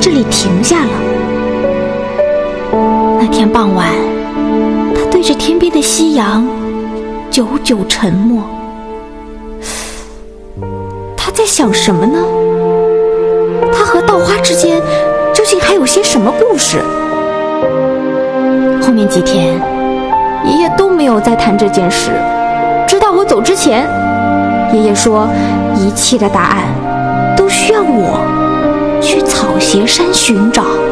这里停下了。那天傍晚，他对着天边的夕阳久久沉默。他在想什么呢？他和稻花之间究竟还有些什么故事？后面几天，爷爷都没有再谈这件事，直到我走之前，爷爷说一切的答案都需要我去草鞋山寻找。